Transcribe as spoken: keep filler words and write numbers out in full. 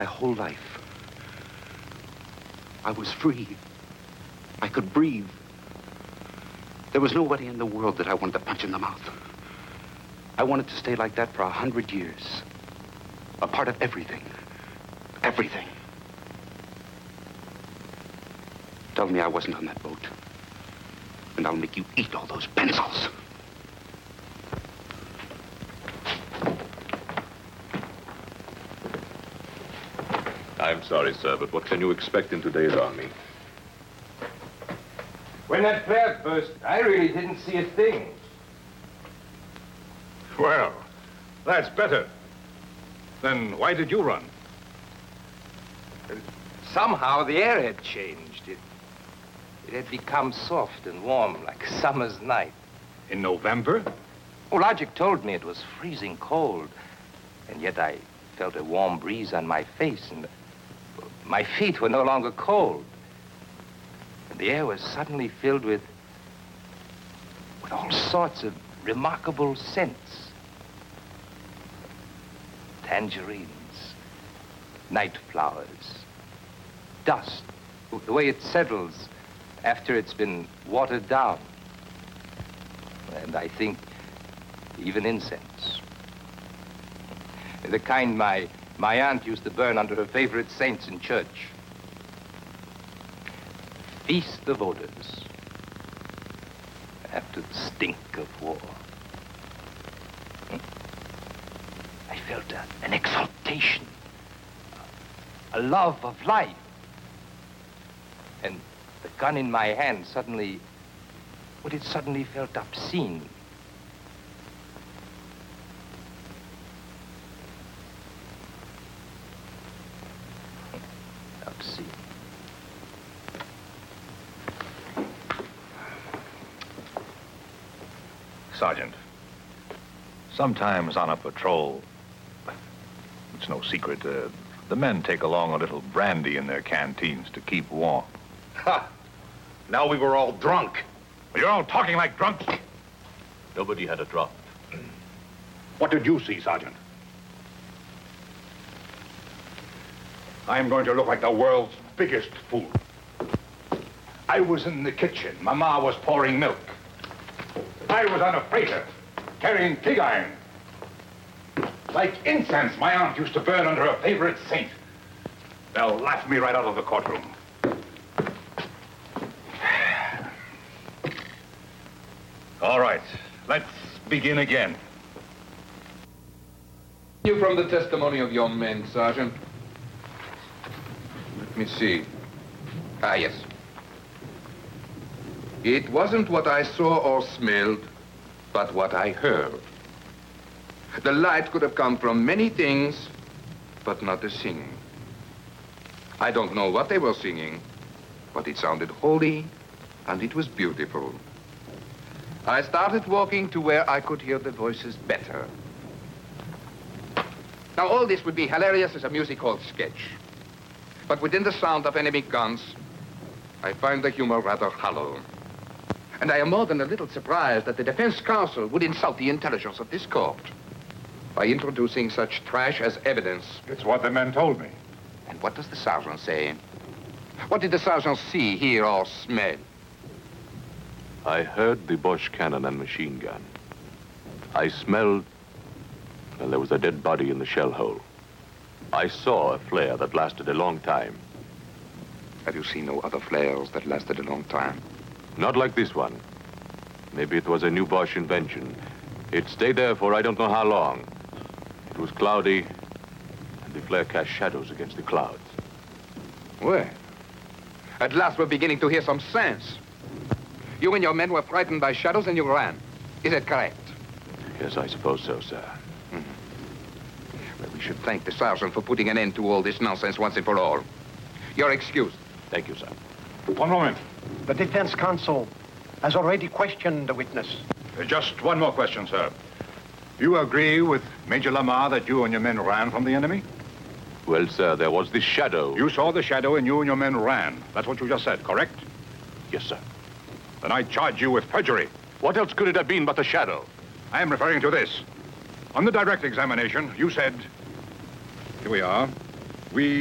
My whole life, I was free. I could breathe. There was nobody in the world that I wanted to punch in the mouth. I wanted to stay like that for a hundred years. A part of everything. Everything. Tell me I wasn't on that boat, and I'll make you eat all those pencils. I'm sorry, sir, but what can you expect in today's army? When that flare burst, I really didn't see a thing. Well, that's better. Then why did you run? Somehow the air had changed. It, it had become soft and warm like summer's night. In November? Oh, logic told me it was freezing cold. And yet I felt a warm breeze on my face, and my feet were no longer cold. And the air was suddenly filled with, with all sorts of remarkable scents. Tangerines, night flowers, dust, the way it settles after it's been watered down. And I think even incense. The kind my, my aunt used to burn under her favorite saints in church. Feast of odors after the stink of war. I felt a, an exaltation, a love of life. And the gun in my hand suddenly, well, it suddenly felt obscene. Obscene. Sergeant, sometimes on a patrol, it's no secret, uh, the men take along a little brandy in their canteens to keep warm. Ha! Now we were all drunk. You're all talking like drunks. Nobody had a drop. What did you see, Sergeant? I'm going to look like the world's biggest fool. I was in the kitchen. Mama was pouring milk. I was on a freighter, carrying pig iron. Like incense my aunt used to burn under her favorite saint. They'll laugh me right out of the courtroom. All right, let's begin again. You from the testimony of your men, Sergeant. Let me see. Ah, yes. It wasn't what I saw or smelled, but what I heard. The light could have come from many things, but not the singing. I don't know what they were singing, but it sounded holy, and it was beautiful. I started walking to where I could hear the voices better. Now, all this would be hilarious as a music hall sketch. But within the sound of enemy guns, I find the humor rather hollow. And I am more than a little surprised that the defense counsel would insult the intelligence of this court by introducing such trash as evidence. It's what the men told me. And what does the sergeant say? What did the sergeant see, hear, or smell? I heard the Bosch cannon and machine gun. I smelled, well, there was a dead body in the shell hole. I saw a flare that lasted a long time. Have you seen no other flares that lasted a long time? Not like this one. Maybe it was a new Bosch invention. It stayed there for I don't know how long. It was cloudy, and the flare cast shadows against the clouds. Well, at last we're beginning to hear some sense. You and your men were frightened by shadows and you ran. Is that correct? Yes, I suppose so, sir. Well, we should thank the sergeant for putting an end to all this nonsense once and for all. You're excused. Thank you, sir. One moment. The defense counsel has already questioned the witness. Uh, just one more question, sir. You agree with Major Lamar that you and your men ran from the enemy? Well, sir, there was this shadow. You saw the shadow and you and your men ran. That's what you just said, correct? Yes, sir. Then I charge you with perjury. What else could it have been but the shadow? I am referring to this. On the direct examination, you said, here we are, We